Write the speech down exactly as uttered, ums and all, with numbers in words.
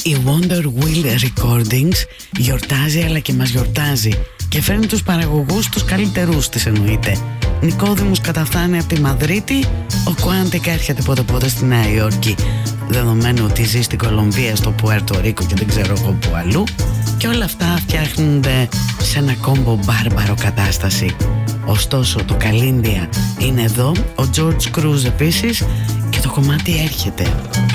Η Wonder Wheel Recordings γιορτάζει αλλά και μας γιορτάζει και φέρνει τους παραγωγούς τους καλύτερούς της, εννοείται. Νικόδημος καταφθάνει από τη Μαδρίτη, ο Quantic έρχεται πότε πότε στη Νέα Υόρκη, δεδομένου ότι ζει στην Κολομβία, στο Πουέρτο Ρίκο και δεν ξέρω εγώ που αλλού, και όλα αυτά φτιάχνονται σε ένα κόμπο μπάρμπαρο κατάσταση. Ωστόσο το Καλίνδια είναι εδώ, ο George Cruz επίσης, και το κομμάτι έρχεται.